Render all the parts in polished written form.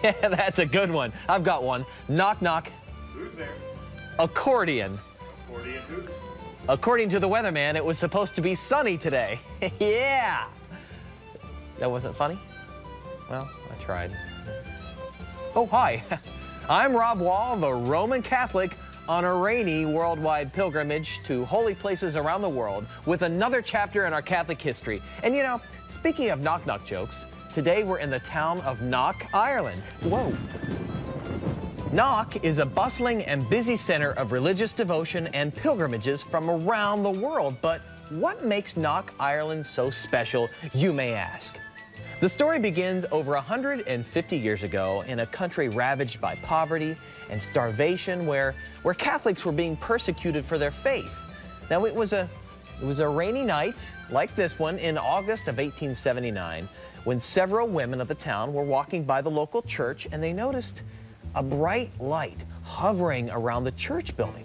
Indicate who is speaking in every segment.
Speaker 1: Yeah, that's a good one. I've got one. Knock, knock.
Speaker 2: Who's there?
Speaker 1: Accordion.
Speaker 2: Accordion who?
Speaker 1: According to the weatherman, it was supposed to be sunny today. Yeah. That wasn't funny? Well, I tried. Oh, hi. I'm Rob Wall, the Roman Catholic, on a rainy worldwide pilgrimage to holy places around the world with another chapter in our Catholic history. And you know, speaking of knock-knock jokes, today we're in the town of Knock, Ireland. Whoa. Knock is a bustling and busy center of religious devotion and pilgrimages from around the world. But what makes Knock, Ireland so special, you may ask? The story begins over 150 years ago in a country ravaged by poverty and starvation where Catholics were being persecuted for their faith. Now, it was a rainy night like this one in August of 1879 when several women of the town were walking by the local church and they noticed a bright light hovering around the church building.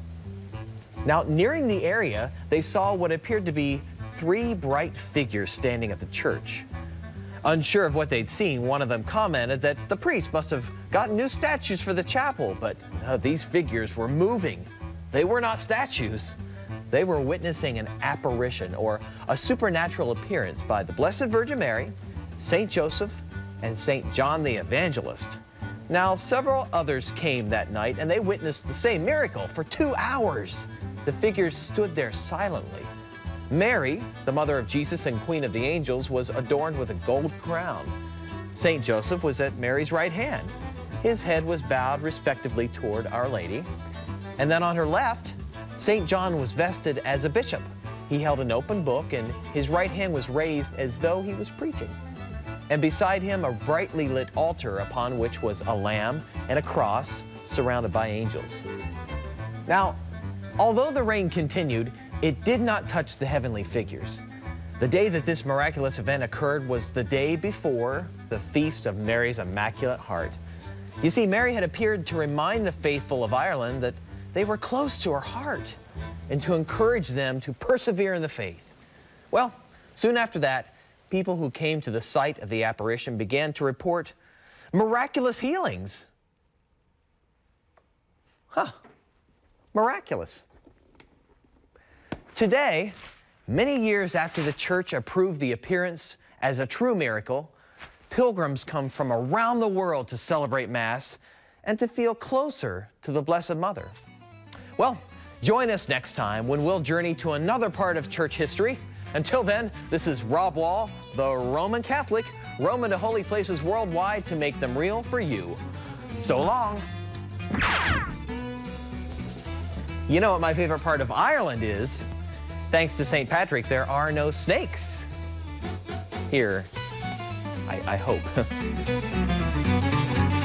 Speaker 1: Now, nearing the area, they saw what appeared to be 3 bright figures standing at the church. Unsure of what they'd seen, one of them commented that the priest must have gotten new statues for the chapel, but these figures were moving. They were not statues. They were witnessing an apparition or a supernatural appearance by the Blessed Virgin Mary, St. Joseph, and St. John the Evangelist. Now, several others came that night and they witnessed the same miracle for 2 hours. The figures stood there silently. Mary, the mother of Jesus and Queen of the Angels, was adorned with a gold crown. St. Joseph was at Mary's right hand. His head was bowed respectively toward Our Lady. And then on her left, St. John was vested as a bishop. He held an open book and his right hand was raised as though he was preaching. And beside him, a brightly lit altar upon which was a lamb and a cross surrounded by angels. Now, although the rain continued, it did not touch the heavenly figures. The day that this miraculous event occurred was the day before the feast of Mary's Immaculate Heart. You see, Mary had appeared to remind the faithful of Ireland that they were close to her heart and to encourage them to persevere in the faith. Well, soon after that, people who came to the site of the apparition began to report miraculous healings. Miraculous. Today, many years after the church approved the appearance as a true miracle, pilgrims come from around the world to celebrate Mass and to feel closer to the Blessed Mother. Well, join us next time when we'll journey to another part of church history. Until then, this is Rob Wall, the Roman Catholic, roaming to holy places worldwide to make them real for you. So long. You know what my favorite part of Ireland is? Thanks to St. Patrick, there are no snakes. Here, I hope.